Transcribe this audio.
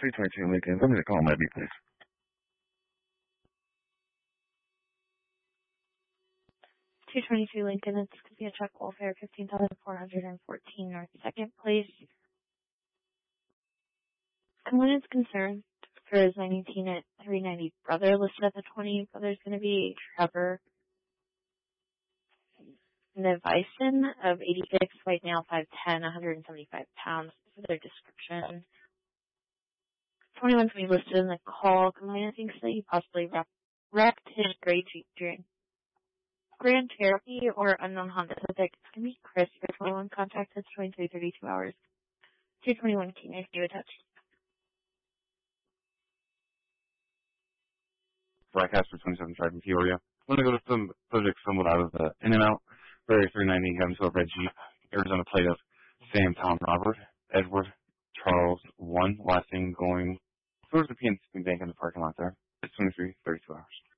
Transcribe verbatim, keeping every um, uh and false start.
three twenty-two Lincoln. Let me call my B, please. two twenty-two Lincoln, it's going to be a truck welfare, fifteen thousand four hundred fourteen North second Place. Complainant's concerned for his nineteen at three ninety brother listed at the twenty. Brother's going to be Trevor Nevison of eighty-six, white male, five ten, one hundred seventy-five pounds for their description. twenty-one's going to be listed in the call. Complainant thinks that he possibly wrecked his gray Jeep during Grand Cherokee or unknown Honda Civic. It's going to be Chris for twenty-one. Contact us twenty-three thirty-two hours. two twenty-one King, if you attach. Broadcast for twenty-seven Drive in Peoria. I'm going to go to some subject somewhat out of the in and out. Very three ninety, having to a red Jeep. Arizona plate of Sam, Tom, Robert, Edward, Charles, one. Last thing going towards the P N C Bank in the parking lot there. It's twenty-three thirty-two hours.